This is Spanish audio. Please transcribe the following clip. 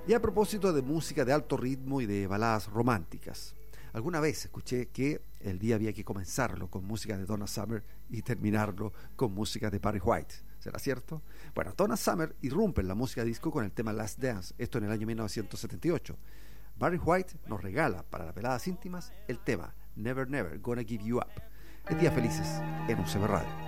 Y a propósito de música de alto ritmo y de baladas románticas, alguna vez escuché que el día había que comenzarlo con música de Donna Summer y terminarlo con música de Barry White. ¿Será cierto? Bueno, Donna Summer irrumpe en la música disco con el tema Last Dance, esto en el año 1978. Barry White nos regala para las veladas íntimas el tema Never Never Gonna Give You Up. En Días Felices en UCB Radio.